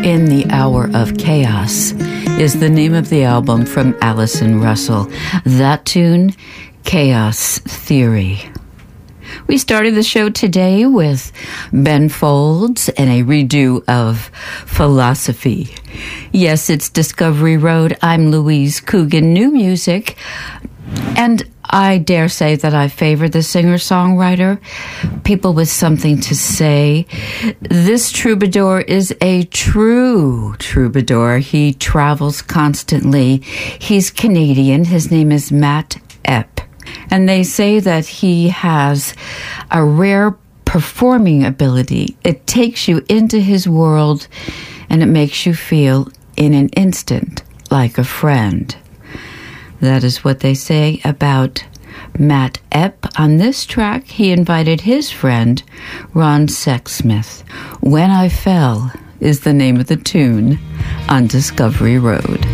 In the Hour of Chaos is the name of the album from Allison Russell. That tune, Chaos Theory. We started the show today with Ben Folds and a redo of Philosophy. Yes, it's Discovery Road. I'm Louise Coogan. New music. And I dare say that I favor the singer-songwriter, people with something to say. This troubadour is a true troubadour. He travels constantly. He's Canadian. His name is Matt Epp. And they say that he has a rare performing ability. It takes you into his world, and it makes you feel in an instant like a friend. That is what they say about Matt Epp. On this track, he invited his friend, Ron Sexsmith. When I Fell is the name of the tune on Discovery Road.